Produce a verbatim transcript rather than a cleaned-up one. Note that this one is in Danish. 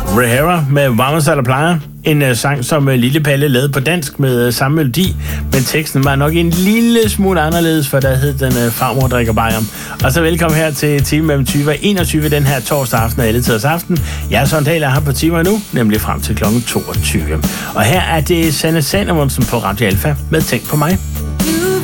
Rehara med Vamos a la Playa. En uh, sang, som uh, Lille Palle lavede på dansk med uh, samme melodi, men teksten var nok en lille smule anderledes, for der hed den uh, Farmor drikker bajer. Og så velkommen her til time mellem tyve og enogtyve den her torsdag aften og alle tiders aften. Jeg er Søren Dahl, jeg har på timer nu, nemlig frem til klokken toogtyve. Og her er det Sanne Salomonsen på Radio Alfa med Tænk på mig.